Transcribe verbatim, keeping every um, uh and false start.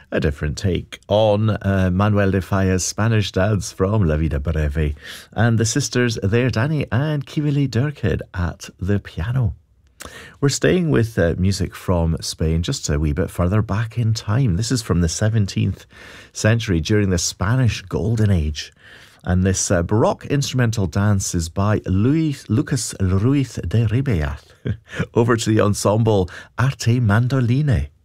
A different take on uh, Manuel de Falla's Spanish dance from La Vida Breve. And the sisters there, Danny and Kivili Durkhead at the piano. We're staying with uh, music from Spain just a wee bit further back in time. This is from the seventeenth century during the Spanish Golden Age. And this uh, Baroque instrumental dance is by Luis, Lucas Ruiz de Ribeyaz. Over to the ensemble Arte Mandoline.